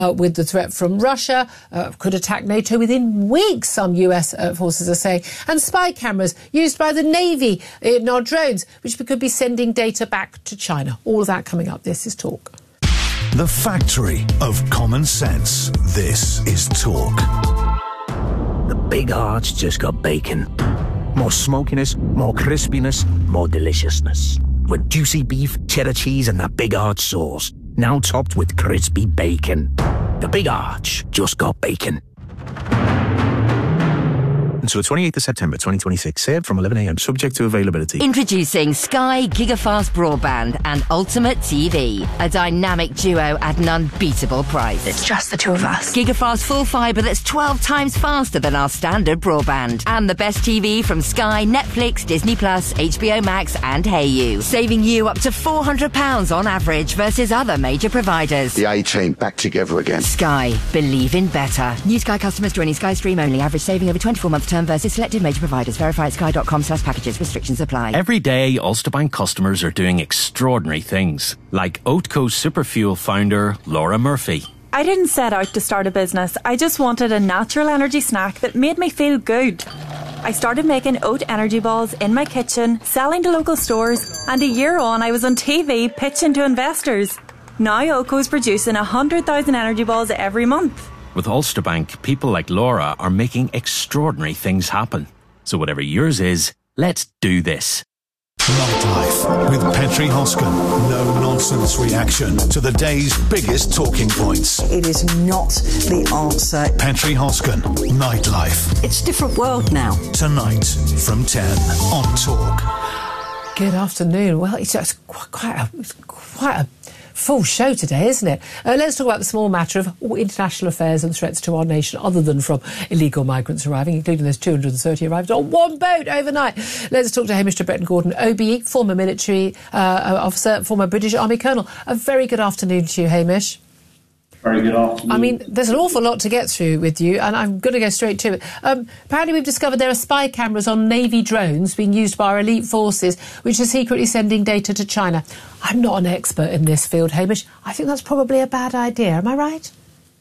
with the threat from Russia, could attack NATO within weeks, some US forces are saying. And spy cameras used by the Navy in our drones, which could be sending data back to China. All of that coming up. This is Talk. The factory of common sense. This is Talk. The Big Arch just got bacon. More smokiness, more crispiness, more deliciousness. With juicy beef, cheddar cheese and that Big Arch sauce. Now topped with crispy bacon. The Big Arch just got bacon. Until the 28th of September 2026, served from 11 a.m, subject to availability. Introducing Sky Gigafast Broadband and Ultimate TV, a dynamic duo at an unbeatable price. It's just the two of us. Gigafast full fibre that's 12 times faster than our standard broadband. And the best TV from Sky, Netflix, Disney+, HBO Max and Hayu. Saving you up to £400 on average versus other major providers. The A-team back together again. Sky. Believe in better. New Sky customers joining Sky Stream only. Average saving over 24-month term versus selected major providers. Verify at sky.com/packages. Restrictions apply. Every day, Ulster Bank customers are doing extraordinary things, like Oatco Superfuel founder Laura Murphy. I didn't set out to start a business. I just wanted a natural energy snack that made me feel good. I started making oat energy balls in my kitchen, selling to local stores, and a year on I was on TV pitching to investors. Now Oatco's producing 100,000 energy balls every month. With Ulster Bank, people like Laura are making extraordinary things happen. So whatever yours is, let's do this. Nightlife with Petri Hoskin. No-nonsense reaction to the day's biggest talking points. It is not the answer. Petri Hoskin, Nightlife. It's a different world now. Tonight from 10 on Talk. Good afternoon. Well, it's just quite a full show today, isn't it? Let's talk about the small matter of international affairs and threats to our nation, other than from illegal migrants arriving, including those 230 arrived on one boat overnight. Let's talk to Hamish de Bretton-Gordon, OBE, former military officer, former British Army colonel. A very good afternoon to you, Hamish. Very good afternoon. I mean, there's an awful lot to get through with you, and I'm going to go straight to it. Apparently we've discovered there are spy cameras on Navy drones being used by our elite forces, which are secretly sending data to China. I'm not an expert in this field, Hamish. I think that's probably a bad idea. Am I right?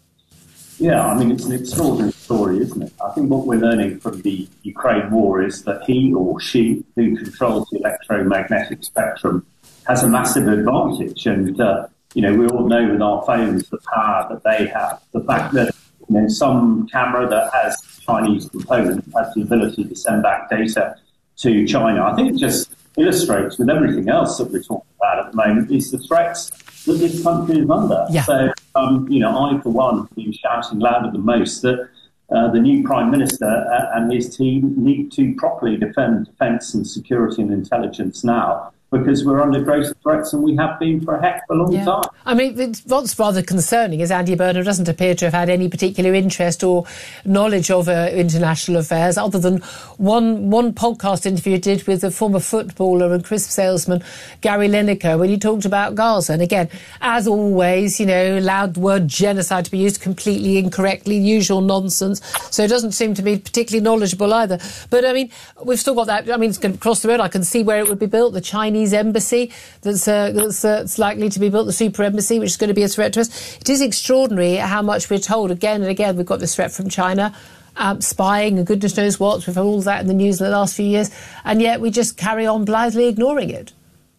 Yeah, I mean, it's an extraordinary story, isn't it? I think what we're learning from the Ukraine war is that he or she, who controls the electromagnetic spectrum, has a massive advantage. And, we all know with our phones the power that they have. The fact that, some camera that has Chinese components has the ability to send back data to China. I think it just illustrates with everything else that we're talking about at the moment is the threats that this country is under. Yeah. So, I, for one, have been shouting louder than most that the new Prime Minister and his team need to properly defend defence and security and intelligence now, because we're under greater threats than we have been for a heck of a long time. I mean, what's rather concerning is Andy Burnham doesn't appear to have had any particular interest or knowledge of international affairs, other than one podcast interview he did with the former footballer and crisp salesman Gary Lineker when he talked about Gaza. And again, as always, loud word genocide to be used completely incorrectly, usual nonsense. So it doesn't seem to be particularly knowledgeable either. But, I mean, we've still got that. I mean, it's going to cross the road. I can see where it would be built, the Chinese embassy that's likely to be built, the super embassy, which is going to be a threat to us. It is extraordinary how much we're told again and again. We've got this threat from China, spying and goodness knows what. We've had all that in the news in the last few years, and yet we just carry on blithely ignoring it.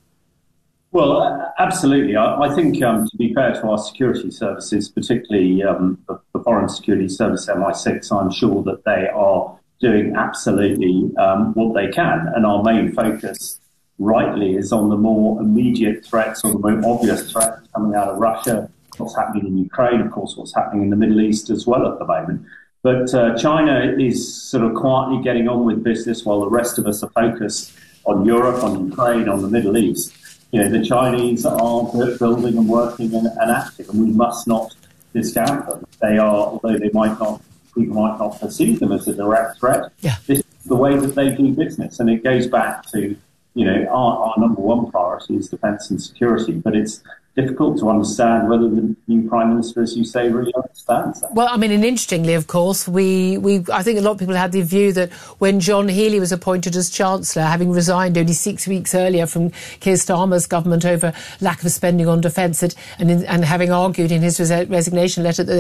Well, absolutely. I think, to be fair to our security services, particularly the Foreign Security Service, MI6, I'm sure that they are doing absolutely what they can. And our main focus, rightly, is on the more immediate threats or the more obvious threats coming out of Russia, what's happening in Ukraine, of course, what's happening in the Middle East as well at the moment. But China is sort of quietly getting on with business while the rest of us are focused on Europe, on Ukraine, on the Middle East. The Chinese are building and working and active, and we must not discount them. They are, although people might not perceive them as a direct threat, this is the way that they do business. And it goes back to, our number one priority is defence and security, but it's difficult to understand whether the new Prime Minister, as you say, really understands that. Well, I mean, and interestingly, of course, I think a lot of people had the view that when John Healey was appointed as Chancellor, having resigned only 6 weeks earlier from Keir Starmer's government over lack of spending on defence, and having argued in his resignation letter that